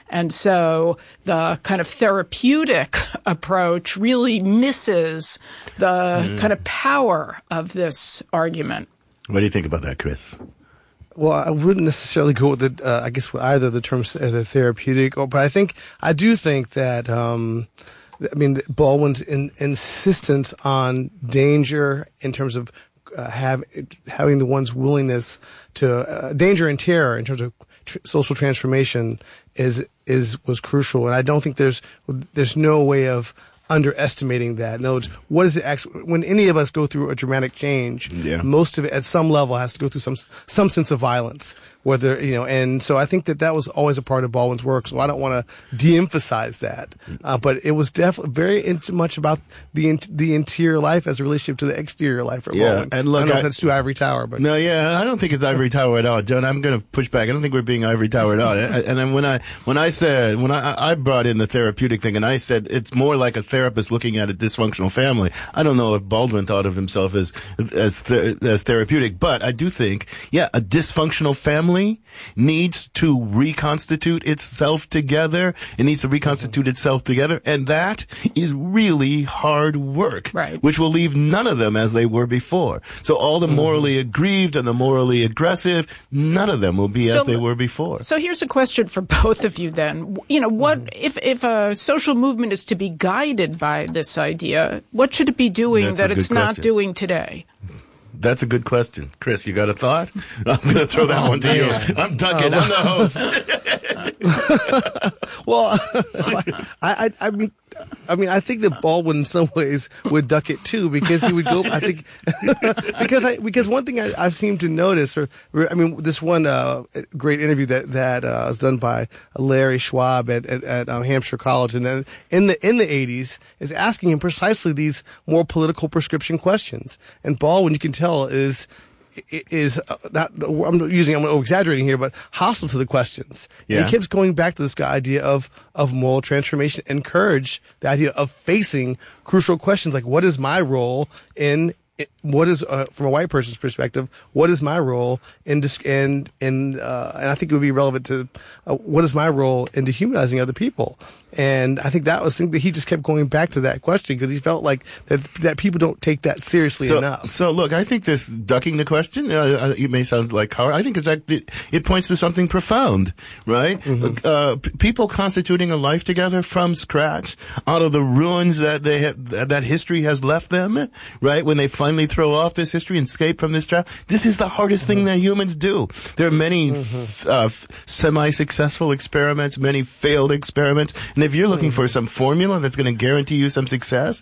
And so the kind of therapeutic approach really misses the kind of power of this argument. What do you think about that, Chris? Well, I wouldn't necessarily go with with either the terms the therapeutic, but I do think that, Baldwin's insistence on danger in terms of having the one's willingness to danger and terror in terms of social transformation was crucial, and I don't think there's no way of underestimating that. In other words, what is it actually, when any of us go through a dramatic change, most of it at some level has to go through some sense of violence, whether, and so I think that was always a part of Baldwin's work. So I don't want to de-emphasize that. But it was definitely very much about the interior life as a relationship to the exterior life for Baldwin. And look, I don't know if that's too ivory tower, but. No, I don't think it's ivory tower at all, John. I'm going to push back. I don't think we're being ivory tower at all. And then when I brought in the therapeutic thing and I said it's more like a therapist looking at a dysfunctional family, I don't know if Baldwin thought of himself as therapeutic, but I do think, a dysfunctional family needs to reconstitute itself together. It needs to reconstitute itself together, and that is really hard work, right, which will leave none of them as they were before. So all the morally aggrieved and the morally aggressive, none of them will be as they were before. So here's a question for both of you then. What if a social movement is to be guided by this idea, what should it be doing that it's not doing today? That's a good question. Chris, you got a thought? I'm going to throw that one to you. I'm Duncan. I'm the host. Well, I think that Baldwin in some ways would duck it too, because he would go, I think, because one thing I seem to notice, this one great interview that was done by Larry Schwab at Hampshire College, and then in the 80s is asking him precisely these more political prescription questions. And Baldwin, you can tell, is not, I'm exaggerating here, but hostile to the questions. Yeah. He keeps going back to this idea of moral transformation, encourage the idea of facing crucial questions like, what is my role in what is, from a white person's perspective, what is my role and I think it would be relevant to what is my role in dehumanizing other people. And I think that was the thing that he just kept going back to that question because he felt like that people don't take that seriously enough. So look, I think this ducking the question, it may sound like coward. I think it points to something profound, right? Mm-hmm. People constituting a life together from scratch out of the ruins that history has left them, right? When they finally throw off this history and escape from this trap. This is the hardest thing that humans do. There are many semi-successful experiments, many failed experiments, and if you're looking for some formula that's going to guarantee you some success,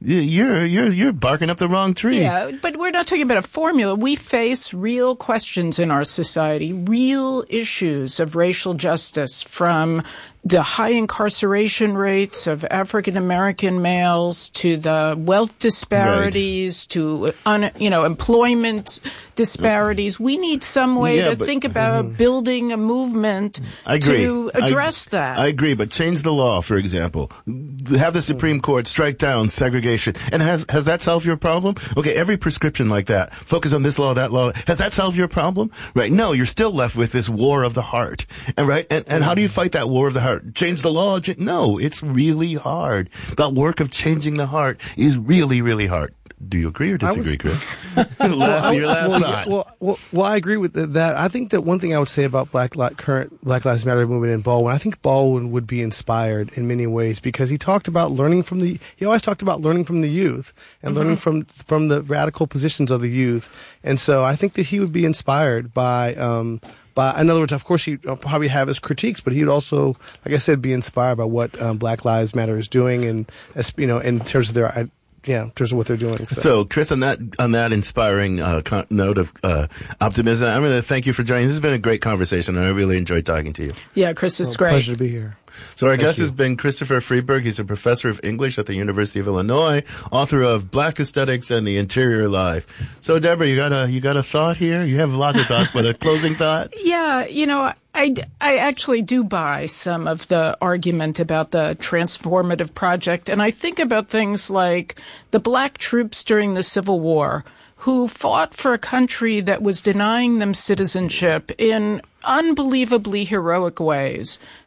you're barking up the wrong tree. Yeah, but we're not talking about a formula. We face real questions in our society, real issues of racial justice, from the high incarceration rates of African American males to the wealth disparities, to employment disparities. We need some way to think about building a movement to address that. I agree, but change the law, for example. Have the Supreme Court strike down segregation. And has that solved your problem? Okay, every prescription like that, focus on this law, that law. Has that solved your problem? Right? No, you're still left with this war of the heart. And right? And how do you fight that war of the heart? Change the law? No, it's really hard. The work of changing the heart is really, really hard. Do you agree or disagree, Chris? Your last thought. Well, I agree with that. I think that one thing I would say about current Black Lives Matter movement in Baldwin, I think Baldwin would be inspired in many ways because he talked about he always talked about learning from the youth and learning from the radical positions of the youth. And so I think that he would be inspired by, in other words, of course, he'd probably have his critiques, but he'd also, like I said, be inspired by what Black Lives Matter is doing, and in terms of their. Yeah, in terms of what they're doing. So, Chris, on that inspiring note of optimism, I'm going to thank you for joining. This has been a great conversation, and I really enjoyed talking to you. Yeah, Chris, it's great. Pleasure to be here. So our guest has been Christopher Freeberg. He's a professor of English at the University of Illinois, author of Black Aesthetics and the Interior Life. So, Deborah, you got a thought here? You have lots of thoughts, but a closing thought? Yeah, I actually do buy some of the argument about the transformative project, and I think about things like the black troops during the Civil War who fought for a country that was denying them citizenship in unbelievably heroic ways.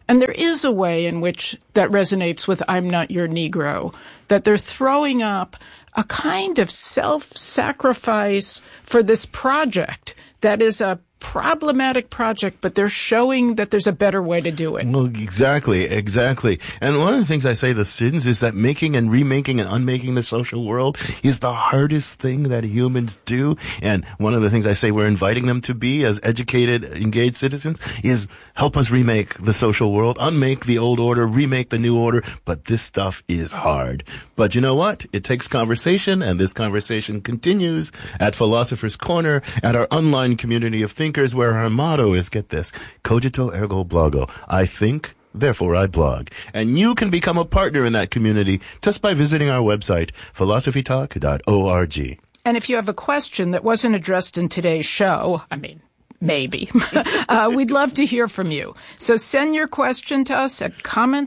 And there is a way in which that resonates with I'm Not Your Negro, that they're throwing up a kind of self-sacrifice for this project that is a problematic project, but they're showing that there's a better way to do it. Well, exactly. And one of the things I say to students is that making and remaking and unmaking the social world is the hardest thing that humans do. And one of the things I say we're inviting them to be as educated, engaged citizens is help us remake the social world, unmake the old order, remake the new order. But this stuff is hard. But you know what? It takes conversation, and this conversation continues at Philosopher's Corner, at our online community of thinkers, where our motto is, get this, cogito ergo blogo. I think, therefore I blog. And you can become a partner in that community just by visiting our website, philosophytalk.org. And if you have a question that wasn't addressed in today's show, maybe, we'd love to hear from you. So send your question to us at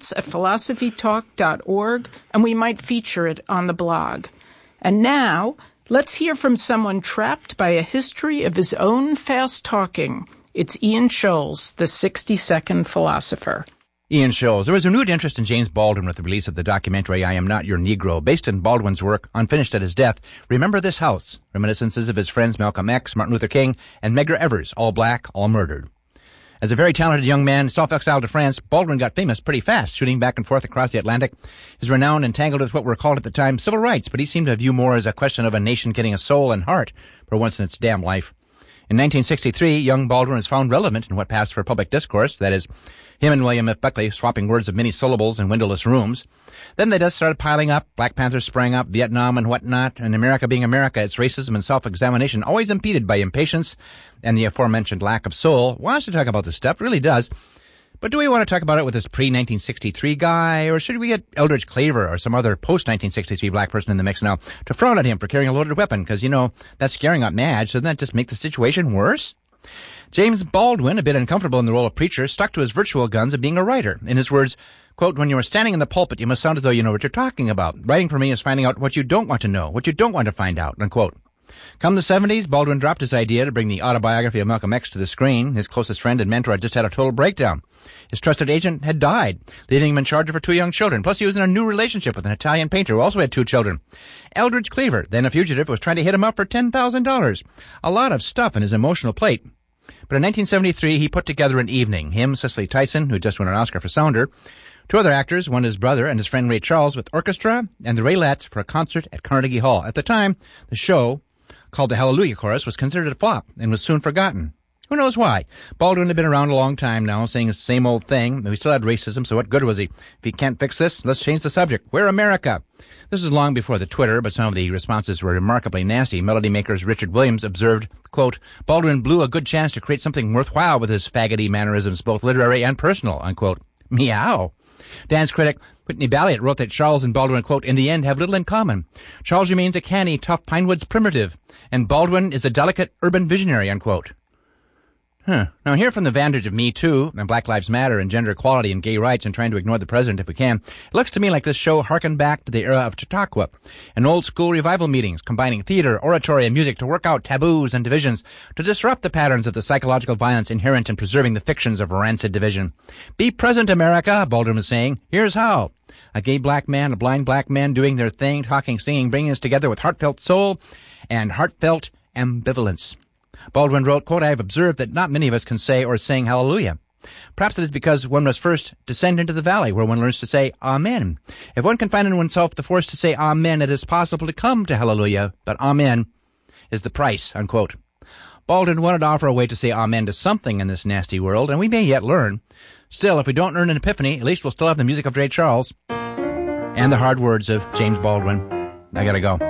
comments@philosophytalk.org, and we might feature it on the blog. And now, let's hear from someone trapped by a history of his own fast talking. It's Ian Scholes, the 60-second philosopher. Ian Scholes. There was renewed interest in James Baldwin with the release of the documentary I Am Not Your Negro, based on Baldwin's work, unfinished at his death, Remember This House, reminiscences of his friends Malcolm X, Martin Luther King, and Medgar Evers, all black, all murdered. As a very talented young man, self-exiled to France, Baldwin got famous pretty fast, shooting back and forth across the Atlantic. His renown entangled with what were called at the time civil rights, but he seemed to view more as a question of a nation getting a soul and heart for once in its damn life. In 1963, young Baldwin was found relevant in what passed for public discourse, that is, him and William F. Buckley swapping words of many syllables in windowless rooms. Then they just started piling up. Black Panthers sprang up, Vietnam and whatnot, and America being America, its racism and self-examination always impeded by impatience and the aforementioned lack of soul. Wants to talk about this stuff, really does. But do we want to talk about it with this pre-1963 guy, or should we get Eldridge Cleaver or some other post-1963 black person in the mix now to frown at him for carrying a loaded weapon? Because, that's scaring up Madge. Doesn't that just make the situation worse? James Baldwin, a bit uncomfortable in the role of preacher, stuck to his virtual guns of being a writer. In his words, quote, when you are standing in the pulpit, you must sound as though you know what you're talking about. Writing for me is finding out what you don't want to know, what you don't want to find out, unquote. Come the 70s, Baldwin dropped his idea to bring the autobiography of Malcolm X to the screen. His closest friend and mentor had just had a total breakdown. His trusted agent had died, leaving him in charge of her 2 young children. Plus, he was in a new relationship with an Italian painter who also had 2 children. Eldridge Cleaver, then a fugitive, was trying to hit him up for $10,000. A lot of stuff in his emotional plate. But in 1973, he put together an evening. Him, Cicely Tyson, who just won an Oscar for Sounder, 2 other actors, one his brother and his friend Ray Charles with orchestra, and the Raylettes for a concert at Carnegie Hall. At the time, the show, called the Hallelujah Chorus, was considered a flop and was soon forgotten. Who knows why? Baldwin had been around a long time now, saying the same old thing. We still had racism, so what good was he? If he can't fix this, let's change the subject. We're America. This was long before the Twitter, but some of the responses were remarkably nasty. Melody makers Richard Williams observed, quote, Baldwin blew a good chance to create something worthwhile with his faggoty mannerisms, both literary and personal, unquote. Meow. Dance critic Whitney Balliet wrote that Charles and Baldwin, quote, in the end have little in common. Charles remains a canny, tough Pinewoods primitive, and Baldwin is a delicate urban visionary, unquote. Now, here from the vantage of Me Too and Black Lives Matter and gender equality and gay rights and trying to ignore the president if we can, it looks to me like this show harkened back to the era of Chautauqua and old school revival meetings, combining theater, oratory, and music to work out taboos and divisions, to disrupt the patterns of the psychological violence inherent in preserving the fictions of rancid division. Be present, America, Baldwin was saying. Here's how. A gay black man, a blind black man doing their thing, talking, singing, bringing us together with heartfelt soul and heartfelt ambivalence. Baldwin wrote, quote, I have observed that not many of us can say or sing hallelujah. Perhaps it is because one must first descend into the valley where one learns to say amen. If one can find in oneself the force to say amen, it is possible to come to hallelujah, but amen is the price, unquote. Baldwin wanted to offer a way to say amen to something in this nasty world, and we may yet learn. Still, if we don't earn an epiphany, at least we'll still have the music of Ray Charles and the hard words of James Baldwin. I gotta go.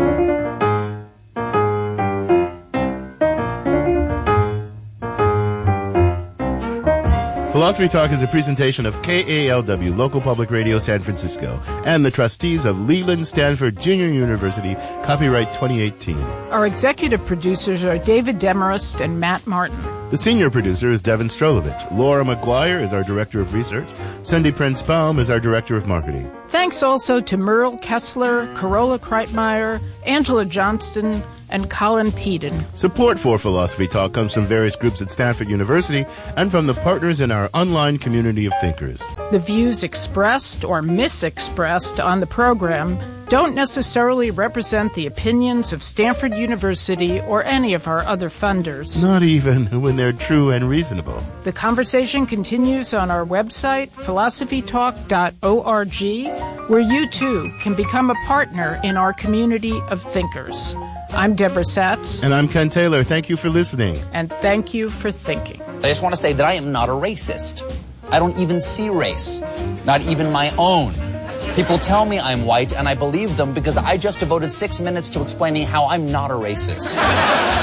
Philosophy Talk is a presentation of KALW, Local Public Radio, San Francisco, and the trustees of Leland Stanford Junior University, copyright 2018. Our executive producers are David Demarest and Matt Martin. The senior producer is Devin Strolovich. Laura McGuire is our director of research. Cindy Prince-Baum is our director of marketing. Thanks also to Merle Kessler, Carola Kreitmeyer, Angela Johnston, and Colin Peden. Support for Philosophy Talk comes from various groups at Stanford University and from the partners in our online community of thinkers. The views expressed or misexpressed on the program don't necessarily represent the opinions of Stanford University or any of our other funders. Not even when they're true and reasonable. The conversation continues on our website, philosophytalk.org, where you too can become a partner in our community of thinkers. I'm Deborah Satz. And I'm Ken Taylor. Thank you for listening. And thank you for thinking. I just want to say that I am not a racist. I don't even see race, not even my own. People tell me I'm white, and I believe them because I just devoted 6 minutes to explaining how I'm not a racist.